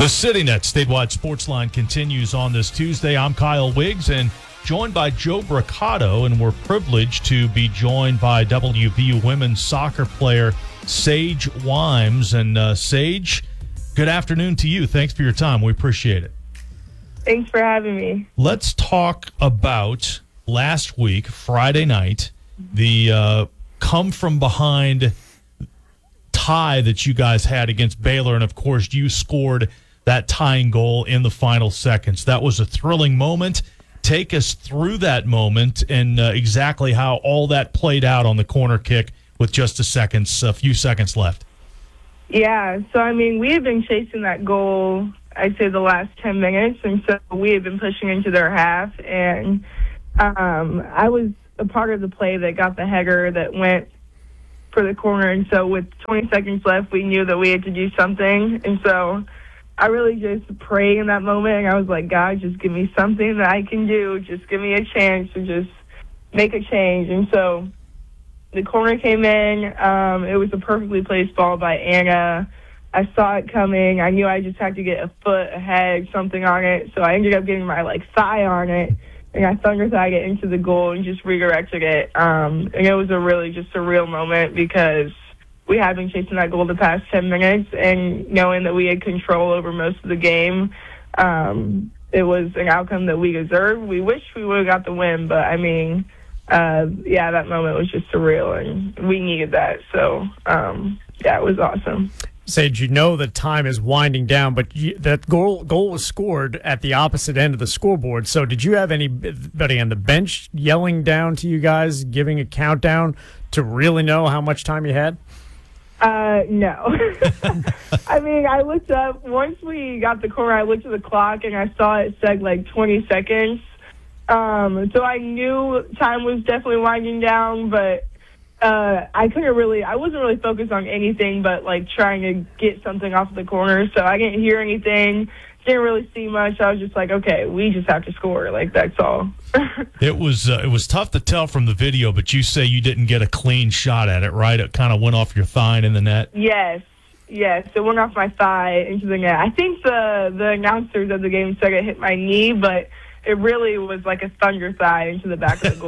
The CityNet Statewide Sports Line continues on this Tuesday. I'm Kyle Wiggs and joined by Joe Bricado, and we're privileged to be joined by WVU women's soccer player Sage Wimes. And Sage, good afternoon to you. Thanks for your time. We appreciate it. Thanks for having me. Let's talk about last week, Friday night, the come-from-behind tie that you guys had against Baylor, and, of course, you scored that tying goal in the final seconds. That was a thrilling moment. Take us through that moment and exactly how all that played out on the corner kick with just a few seconds left. Yeah, so, we had been chasing that goal, I'd say, the last 10 minutes, and so we had been pushing into their half, and I was a part of the play that got the header that went for the corner, and so with 20 seconds left, we knew that we had to do something, and so I really just prayed in that moment, and I was like, God, just give me something that I can do. Just give me a chance to just make a change. And so the corner came in. It was a perfectly placed ball by Anna. I saw it coming. I knew I just had to get a foot ahead, something on it. So I ended up getting my, thigh on it, and I thunder-thigh'd it into the goal and just redirected it. And it was a really just a real moment because we had been chasing that goal the past 10 minutes, and knowing that we had control over most of the game, it was an outcome that we deserved. We wish we would have got the win, but, that moment was just surreal, and we needed that. So, it was awesome. Sage, you know the time is winding down, but that goal was scored at the opposite end of the scoreboard. So did you have anybody on the bench yelling down to you guys, giving a countdown to really know how much time you had? No. I looked up. Once we got the corner, I looked at the clock, and I saw it said, 20 seconds. So I knew time was definitely winding down, but I wasn't really focused on anything but, trying to get something off the corner. So I didn't hear anything, didn't really see much. I was just like, okay, we just have to score. That's all. It was tough to tell from the video, but you say you didn't get a clean shot at it, right? It kind of went off your thigh in the net. Yes, it went off my thigh into the net. I think the announcers of the game said it hit my knee, but it really was like a thunder thigh into the back of the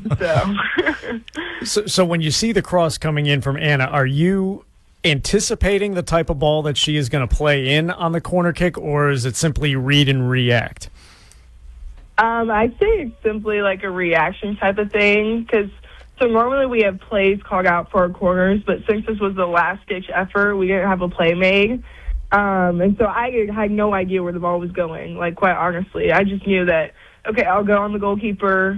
goal. So when you see the cross coming in from Anna, are you anticipating the type of ball that she is going to play in on the corner kick, or is it simply read and react? I'd say it's simply a reaction type of thing, so normally we have plays called out for our corners, but since this was the last-ditch effort, we didn't have a play made. And so I had no idea where the ball was going, quite honestly. I just knew that, okay, I'll go on the goalkeeper,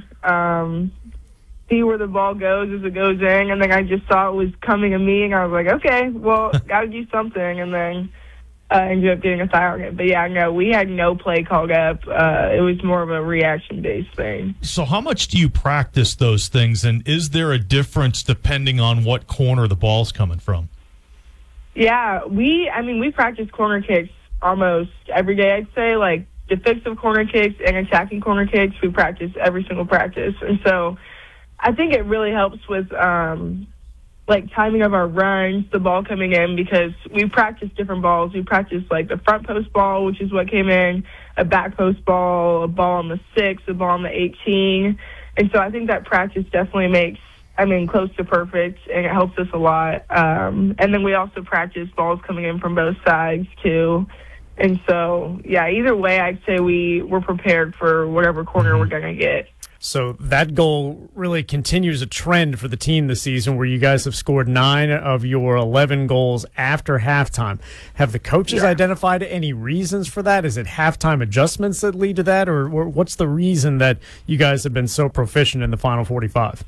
see where the ball goes as it goes in, and then I just saw it was coming to me, and I was like, okay, well, got to do something, and then ended up getting a thigh on it. But, no, we had no play called up. It was more of a reaction-based thing. So how much do you practice those things, and is there a difference depending on what corner the ball's coming from? Yeah, we practice corner kicks almost every day, I'd say. Defensive corner kicks and attacking corner kicks, we practice every single practice. And so I think it really helps with, timing of our runs, the ball coming in, because we practice different balls. We practice, the front post ball, which is what came in, a back post ball, a ball on the 6, a ball on the 18. And so I think that practice definitely makes, close to perfect, and it helps us a lot. And then we also practice balls coming in from both sides, too. And so, either way, I'd say we're prepared for whatever corner we're going to get. So that goal really continues a trend for the team this season where you guys have scored 9 of your 11 goals after halftime. Have the coaches identified any reasons for that? Is it halftime adjustments that lead to that, or what's the reason that you guys have been so proficient in the final 45?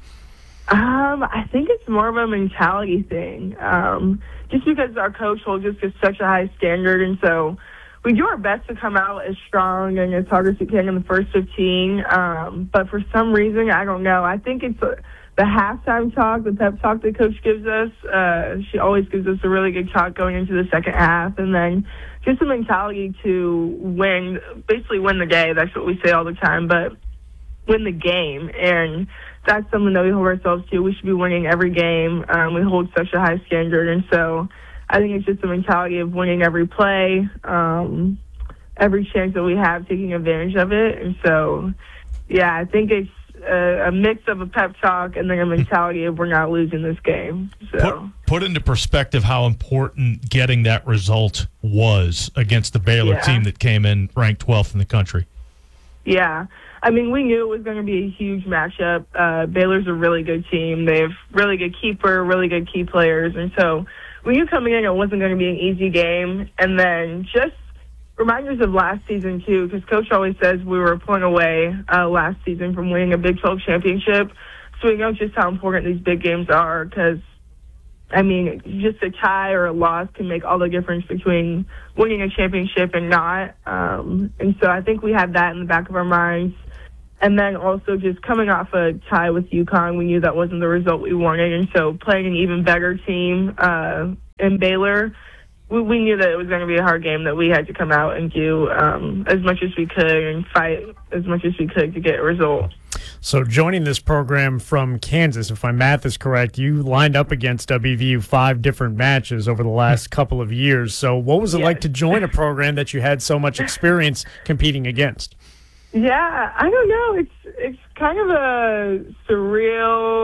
I think it's more of a mentality thing, just because our coach holds us to such a high standard, and so we do our best to come out as strong and as hard as we can in the first 15, but for some reason, I don't know. I think it's the halftime talk, the pep talk that Coach gives us. She always gives us a really good talk going into the second half, and then just a mentality to basically win the day. That's what we say all the time, but win the game, and that's something that we hold ourselves to. We should be winning every game. We hold such a high standard, and so I think it's just the mentality of winning every play, every chance that we have, taking advantage of it. And so, yeah, I think it's a mix of a pep talk and then a mentality of we're not losing this game. So put into perspective how important getting that result was against the Baylor team that came in ranked 12th in the country. Yeah. I mean, we knew it was going to be a huge matchup. Baylor's a really good team. They have really good keeper, really good key players. And so we knew coming in it wasn't going to be an easy game. And then just reminders of last season, too, because Coach always says we were a point away last season from winning a Big 12 championship. So we know just how important these big games are because, I mean, just a tie or a loss can make all the difference between winning a championship and not. And so I think we had that in the back of our minds. And then also just coming off a tie with UConn, we knew that wasn't the result we wanted. And so playing an even better team in Baylor, we knew that it was going to be a hard game, that we had to come out and do as much as we could and fight as much as we could to get a result. So joining this program from Kansas, if my math is correct, you lined up against WVU 5 different matches over the last couple of years. So what was it like to join a program that you had so much experience competing against? Yeah, I don't know. It's kind of a surreal